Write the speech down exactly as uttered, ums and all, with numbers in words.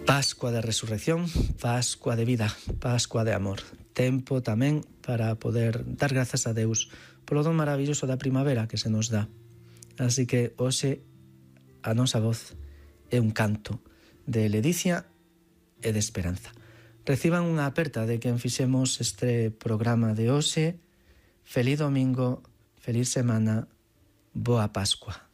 Pascua de resurrección, Pascua de vida, Pascua de amor. Tempo tamén para poder dar grazas a Deus polo don maravilloso da primavera que se nos dá. Así que hoxe a nosa voz é un canto de ledicia e de esperanza. Reciban unha aperta de quen fixemos este programa de hoxe. Feliz domingo, feliz semana, boa Pascua.